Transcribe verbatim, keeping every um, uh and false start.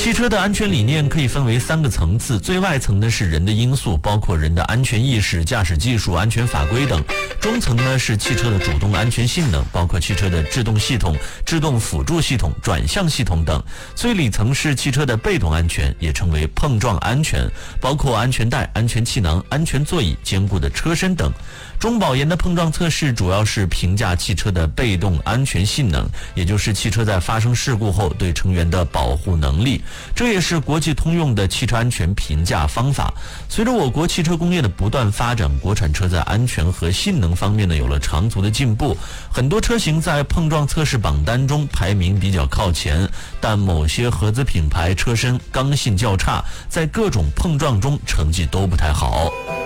汽车的安全理念可以分为三个层次，最外层呢是人的因素，包括人的安全意识、驾驶技术、安全法规等；中层呢是汽车的主动安全性能，包括汽车的制动系统、制动辅助系统、转向系统等；最里层是汽车的被动安全，也称为碰撞安全，包括安全带、安全气囊、安全座椅、坚固的车身等。中保研的碰撞测试主要是评价汽车的被动安全性能，也就是汽车在发生事故后对成员的保护能力，这也是国际通用的汽车安全评价方法。随着我国汽车工业的不断发展，国产车在安全和性能方面呢有了长足的进步，很多车型在碰撞测试榜单中排名比较靠前，但某些合资品牌车身刚性较差，在各种碰撞中成绩都不太好。